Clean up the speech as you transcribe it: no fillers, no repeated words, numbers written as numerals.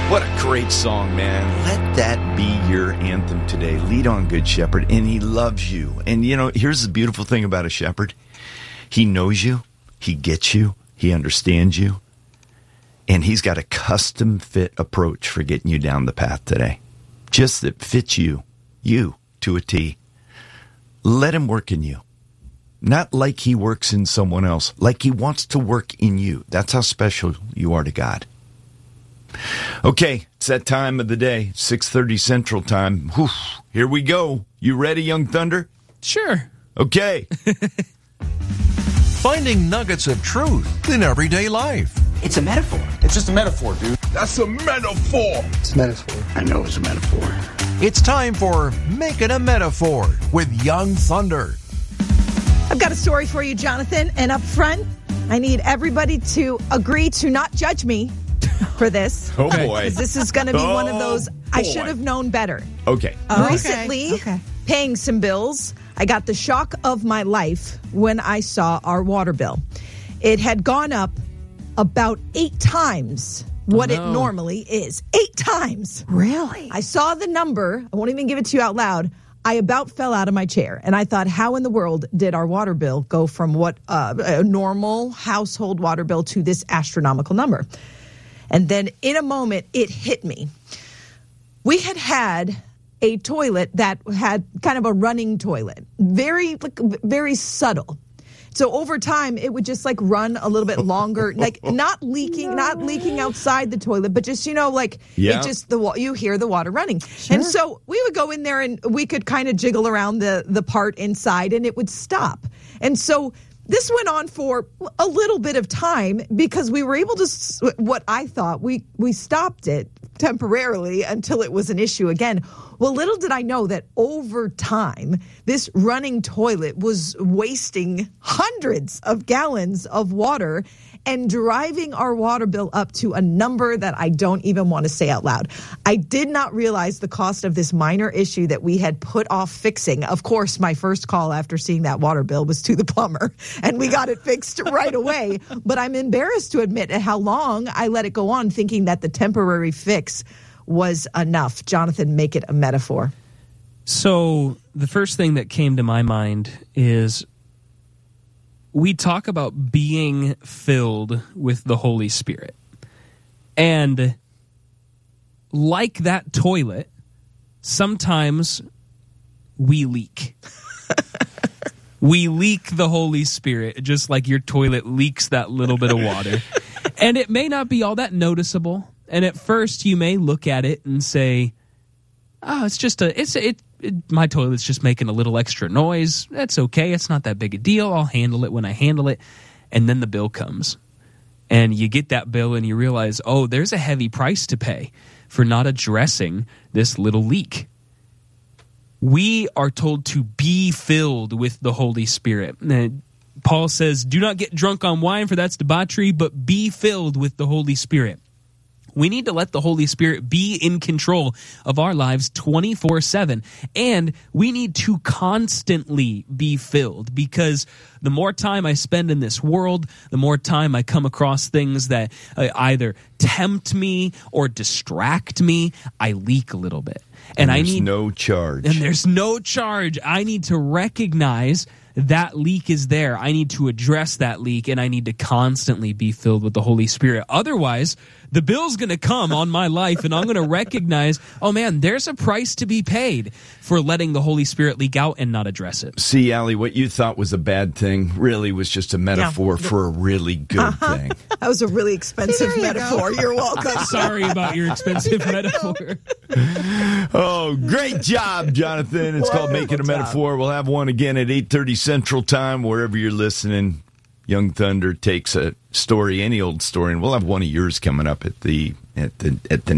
What a great song, man. Let that be your anthem today. Lead on, Good Shepherd, and he loves you. And, you know, here's the beautiful thing about a shepherd. He knows you, he gets you, he understands you, and he's got a custom-fit approach for getting you down the path today. Just that fits you to a T. Let him work in you. Not like he works in someone else, like he wants to work in you. That's how special you are to God. Okay, it's that time of the day, 6:30 Central Time. Whew, here we go. You ready, Young Thunder? Sure. Okay. Finding nuggets of truth in everyday life. It's a metaphor. It's just a metaphor, dude. That's a metaphor. It's a metaphor. I know it's a metaphor. It's time for Make It a Metaphor with Young Thunder. I've got a story for you, Jonathan, and up front, I need everybody to agree to not judge me for this. Oh, boy. Because this is going to be one of those, I should have known better. Okay. Recently, paying some bills, I got the shock of my life when I saw our water bill. It had gone up about 8 times what it normally is. 8 times. Really? I saw the number. I won't even give it to you out loud. I about fell out of my chair, and I thought, how in the world did our water bill go from what a normal household water bill to this astronomical number? And then in a moment, it hit me. We had a toilet that had kind of a running toilet, very subtle. So over time, it would just like run a little bit longer, like not leaking outside the toilet, but just, it just, you hear the water running. Sure. And so we would go in there and we could kind of jiggle around the part inside and it would stop. And so this went on for a little bit of time because we were able to, what I thought, we stopped it temporarily until it was an issue again. Well, little did I know that over time, this running toilet was wasting hundreds of gallons of water and driving our water bill up to a number that I don't even want to say out loud. I did not realize the cost of this minor issue that we had put off fixing. Of course, my first call after seeing that water bill was to the plumber, and we got it fixed right away. But I'm embarrassed to admit how long I let it go on thinking that the temporary fix was enough. Jonathan, make it a metaphor. So the first thing that came to my mind is we talk about being filled with the Holy Spirit. And like that toilet, sometimes we leak. We leak the Holy Spirit, just like your toilet leaks that little bit of water. And it may not be all that noticeable. And at first you may look at it and say, oh, it's just my toilet's just making a little extra noise. That's okay. It's not that big a deal. I'll handle it when I handle it. And then the bill comes. And you get that bill and you realize, oh, there's a heavy price to pay for not addressing this little leak. We are told to be filled with the Holy Spirit. Paul says, do not get drunk on wine, for that's debauchery, but be filled with the Holy Spirit. We need to let the Holy Spirit be in control of our lives 24/7. And we need to constantly be filled, because the more time I spend in this world, the more time I come across things that either tempt me or distract me, I leak a little bit. And there's no charge. And there's no charge. I need to recognize that leak is there. I need to address that leak, and I need to constantly be filled with the Holy Spirit. Otherwise, the bill's going to come on my life, and I'm going to recognize, oh man, there's a price to be paid for letting the Holy Spirit leak out and not address it. See, Allie, what you thought was a bad thing really was just a metaphor for a really good thing. That was a really expensive metaphor. You're welcome. Sorry about your expensive metaphor. Oh, great job, Jonathan. It's called Make It a Metaphor. We'll have one again at 8:30 Central Time, wherever you're listening. Young Thunder takes a story, any old story, and we'll have one of yours coming up at the